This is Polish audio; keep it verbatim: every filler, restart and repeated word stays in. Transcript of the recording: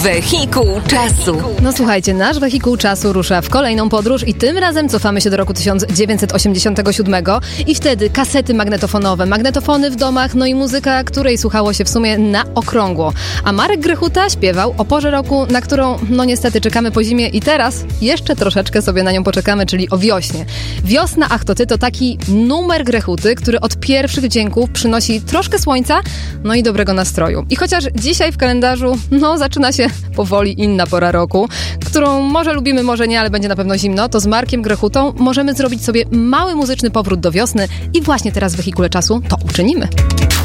Wehikuł czasu. No słuchajcie, nasz wehikuł czasu rusza w kolejną podróż i tym razem cofamy się do roku tysiąc dziewięćset osiemdziesiątego siódmego i wtedy kasety magnetofonowe, magnetofony w domach, no i muzyka, której słuchało się w sumie na okrągło. A Marek Grechuta śpiewał o porze roku, na którą no niestety czekamy po zimie i teraz jeszcze troszeczkę sobie na nią poczekamy, czyli o wiośnie. Wiosna, ach to ty, to taki numer Grechuty, który od pierwszych dźwięków przynosi troszkę słońca, no i dobrego nastroju. I chociaż dzisiaj w kalendarzu, no zaczyna się powoli inna pora roku, którą może lubimy, może nie, ale będzie na pewno zimno, to z Markiem Grechutą możemy zrobić sobie mały muzyczny powrót do wiosny i właśnie teraz w Wehikule Czasu to uczynimy.